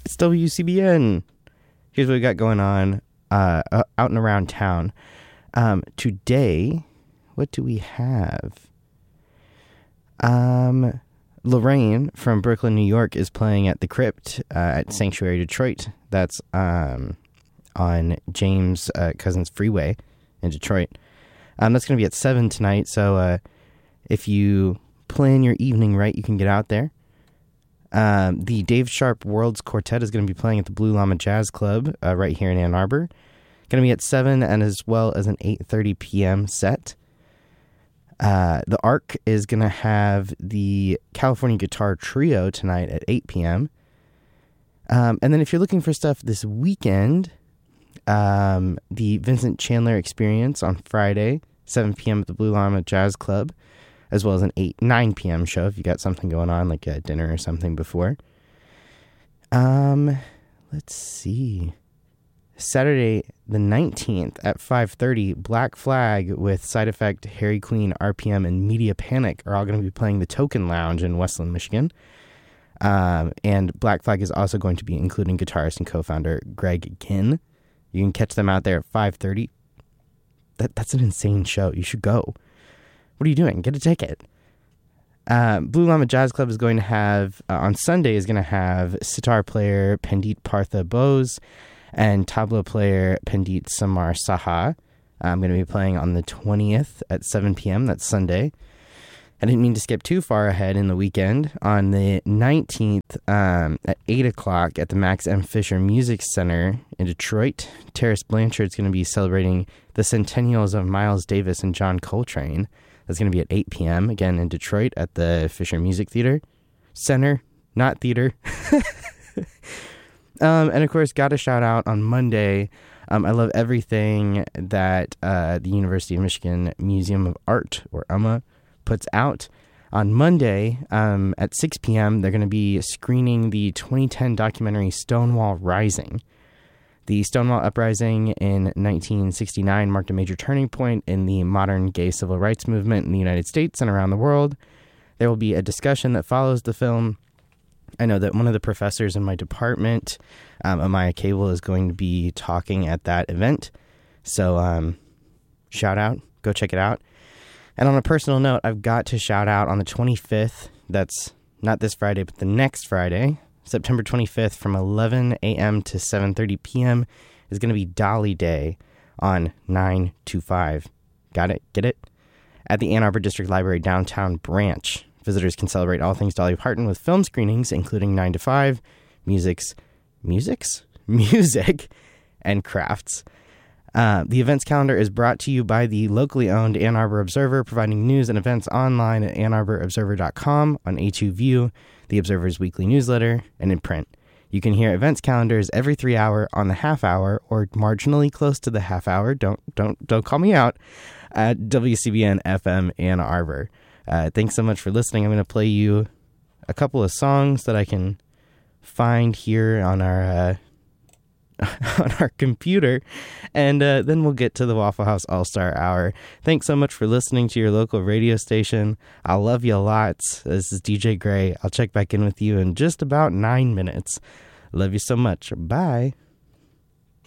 It's WCBN. Here's what we got going on out and around town. Today, what do we have? Lorraine from Brooklyn, New York is playing at the Crypt at Sanctuary Detroit. That's on James Cousins Freeway in Detroit. That's going to be at 7 tonight, so if you plan your evening right, you can get out there. The Dave Sharp Worlds Quartet is going to be playing at the Blue Llama Jazz Club right here in Ann Arbor. Going to be at 7 and as well as an 8:30 p.m. set. The Arc is going to have the California Guitar Trio tonight at 8 p.m. And then if you're looking for stuff this weekend, the Vincent Chandler Experience on Friday, 7 p.m. at the Blue Llama Jazz Club, as well as an 9 p.m. show if you got something going on, like a dinner or something before. Let's see. Saturday the 19th at 5:30, Black Flag with Side Effect, Harry Queen, RPM, and Media Panic are all going to be playing the Token Lounge in Westland, Michigan. And Black Flag is also going to be including guitarist and co-founder Greg Ginn. You can catch them out there at 5:30. That's an insane show. You should go. What are you doing? Get a ticket. Blue Llama Jazz Club is going to have, on Sunday, is going to have sitar player Pandit Partha Bose and tabla player Pandit Samar Saha. I'm going to be playing on the 20th at 7 p.m. That's Sunday. I didn't mean to skip too far ahead in the weekend. On the 19th at 8 o'clock at the Max M. Fisher Music Center in Detroit, Terrace Blanchard is going to be celebrating the centennials of Miles Davis and John Coltrane. That's going to be at 8 p.m. again in Detroit at the Fisher Music Theater. Center, not theater. And of course, got a shout out on Monday. I love everything that the University of Michigan Museum of Art, or UMA, puts out. On Monday at 6 p.m., they're going to be screening the 2010 documentary Stonewall Rising. The Stonewall Uprising in 1969 marked a major turning point in the modern gay civil rights movement in the United States and around the world. There will be a discussion that follows the film. I know that one of the professors in my department, Amaya Cable, is going to be talking at that event. So shout out. Go check it out. And on a personal note, I've got to shout out on the 25th. That's not this Friday, but the next Friday, September 25th, from 11 a.m. to 7:30 p.m. is going to be Dolly Day on 925. Got it? Get it? At the Ann Arbor District Library downtown branch. Visitors can celebrate all things Dolly Parton with film screenings, including 9 to 5, music, and crafts. The events calendar is brought to you by the locally owned Ann Arbor Observer, providing news and events online at AnnArborObserver.com, on A2 View, the Observer's weekly newsletter, and in print. You can hear events calendars every 3 hour on the half hour, or marginally close to the half hour. Don't call me out, at WCBN FM Ann Arbor. Thanks so much for listening. I'm going to play you a couple of songs that I can find here on our on our computer, and then we'll get to the Waffle House All-Star Hour. Thanks so much for listening to your local radio station. I love you lots. This is DJ Gray. I'll check back in with you in just about 9 minutes. Love you so much. Bye.